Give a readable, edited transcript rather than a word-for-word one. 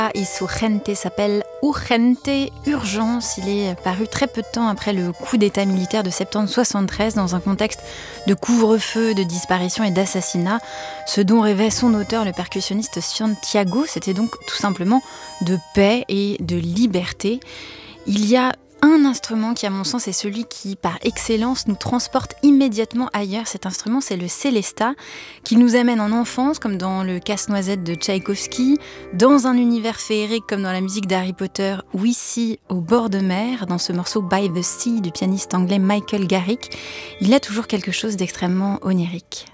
Et Urgente s'appelle Urgente, Urgence. Il est paru très peu de temps après le coup d'état militaire de septembre 73 dans un contexte de couvre-feu, de disparition et d'assassinat. Ce dont rêvait son auteur, le percussionniste Santiago, c'était donc tout simplement de paix et de liberté. Il y a un instrument qui, à mon sens, est celui qui, par excellence, nous transporte immédiatement ailleurs. Cet instrument, c'est le Sélesta, qui nous amène en enfance, comme dans le Casse-Noisette de Tchaïkovski, dans un univers féerique, comme dans la musique d'Harry Potter, ou ici, au bord de mer, dans ce morceau By the Sea du pianiste anglais Michael Garrick. Il a toujours quelque chose d'extrêmement onirique.